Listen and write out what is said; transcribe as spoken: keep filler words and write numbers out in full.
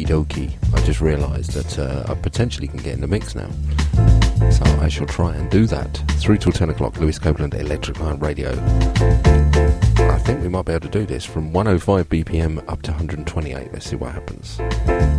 dokie. I just realised that uh, I potentially can get in the mix now. So I shall try and do that. Through till ten o'clock, Lewis Copeland, Electric Lion Radio. I think we might be able to do this from one oh five B P M up to one twenty-eight. Let's see what happens.